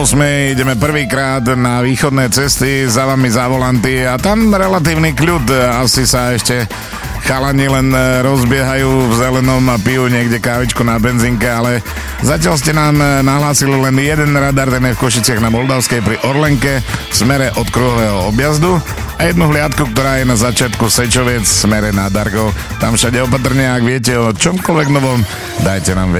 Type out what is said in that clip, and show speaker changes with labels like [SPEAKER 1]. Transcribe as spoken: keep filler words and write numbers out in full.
[SPEAKER 1] ôsmej ideme prvýkrát na východné cesty, za vami za volanty a tam relatívny kľud. Asi sa ešte chalani len rozbiehajú v zelenom a pijú niekde kávičku na benzínke, ale zatiaľ ste nám nahlásili len jeden radar, ten je v Košiciach na Moldavskej pri Orlenke v smere od kruhového objazdu a jednu hliadku, ktorá je na začiatku Sečoviec v smere na Dargov. Tam všade opatrne, ak viete o čomkoľvek novom, dajte nám vedieť.